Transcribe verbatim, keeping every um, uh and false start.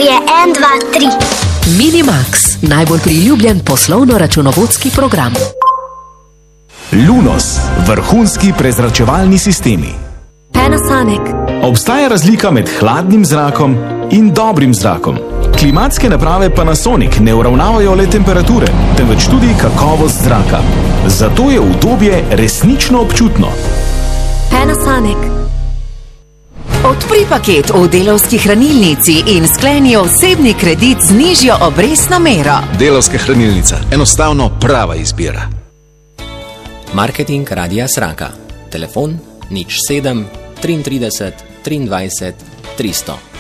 je en, dva, tri. Minimax, najbolj priljubljen poslovno-računovodski program. Lunos, vrhunski prezračevalni sistemi. Panasonic. Obstaja razlika med hladnim zrakom in dobrim zrakom. Klimatske naprave Panasonic ne uravnavajo le temperature, temveč tudi kakovost zraka. Zato je udobje resnično občutno. Panasonic. Odpri paket v Delavski hranilnici in skleni osebni kredit z nižjo obrestno mero. Delavska hranilnica. Enostavno prava izbira. Marketing Radia Sraka. Telefon nič sedem triintrideset triindvajset tristo.